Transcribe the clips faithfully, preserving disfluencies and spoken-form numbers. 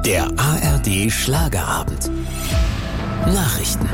Der A R D Schlagerabend. Nachrichten.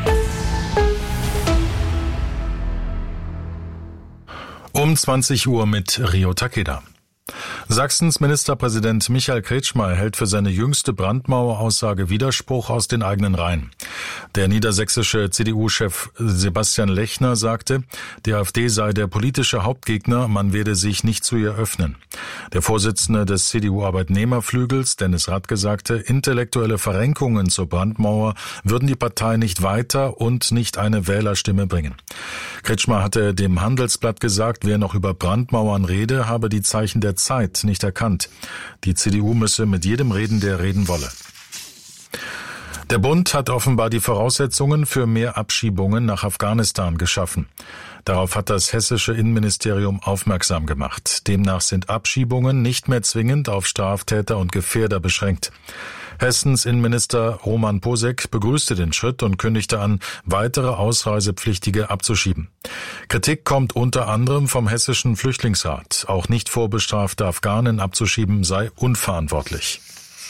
Um zwanzig Uhr mit Rio Takeda. Sachsens Ministerpräsident Michael Kretschmer erhält für seine jüngste Brandmaueraussage Widerspruch aus den eigenen Reihen. Der niedersächsische C D U-Chef Sebastian Lechner sagte, die AfD sei der politische Hauptgegner, man werde sich nicht zu ihr öffnen. Der Vorsitzende des C D U-Arbeitnehmerflügels, Dennis Radke, sagte, intellektuelle Verrenkungen zur Brandmauer würden die Partei nicht weiter und nicht eine Wählerstimme bringen. Kretschmer hatte dem Handelsblatt gesagt, wer noch über Brandmauern rede, habe die Zeichen der Zeit nicht erkannt. Die C D U müsse mit jedem reden, der reden wolle. Der Bund hat offenbar die Voraussetzungen für mehr Abschiebungen nach Afghanistan geschaffen. Darauf hat das hessische Innenministerium aufmerksam gemacht. Demnach sind Abschiebungen nicht mehr zwingend auf Straftäter und Gefährder beschränkt. Hessens Innenminister Roman Posek begrüßte den Schritt und kündigte an, weitere Ausreisepflichtige abzuschieben. Kritik kommt unter anderem vom Hessischen Flüchtlingsrat. Auch nicht vorbestrafte Afghanen abzuschieben sei unverantwortlich.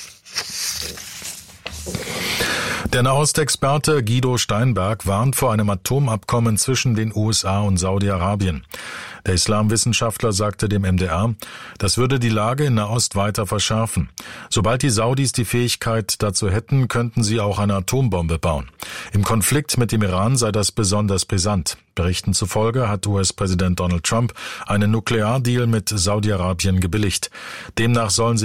Der Nahostexperte Guido Steinberg warnt vor einem Atomabkommen zwischen den U S A und Saudi-Arabien. Der Islamwissenschaftler sagte dem M D R, das würde die Lage in Nahost weiter verschärfen. Sobald die Saudis die Fähigkeit dazu hätten, könnten sie auch eine Atombombe bauen. Im Konflikt mit dem Iran sei das besonders brisant. Berichten zufolge hat U S-Präsident Donald Trump einen Nukleardeal mit Saudi-Arabien gebilligt. Demnach sollen sie